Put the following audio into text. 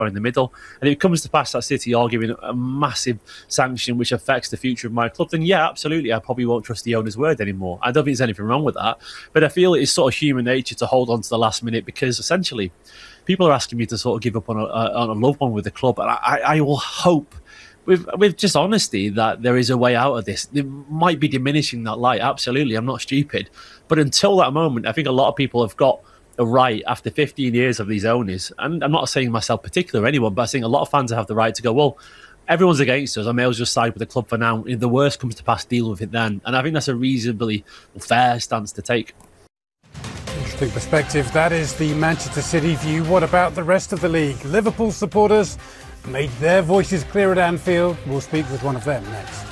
or in the middle. And if it comes to pass that City are giving a massive sanction which affects the future of my club, then yeah, absolutely, I probably won't trust the owner's word anymore. I don't think there's anything wrong with that, but I feel it's sort of human nature to hold on to the last minute, because essentially people are asking me to sort of give up on a loved one with the club, and I will hope with just honesty that there is a way out of this. It might be diminishing that light, absolutely, I'm not stupid, but until that moment, I think a lot of people have got a right, after 15 years of these owners, and I'm not saying myself particular or anyone, but I think a lot of fans have the right to go, well, everyone's against us, I may as well just side with the club for now. If the worst comes to pass, deal with it then. And I think that's a reasonably fair stance to take. Interesting perspective. That is the Manchester City view. What about the rest of the league? Liverpool supporters made their voices clear at Anfield. We'll speak with one of them next.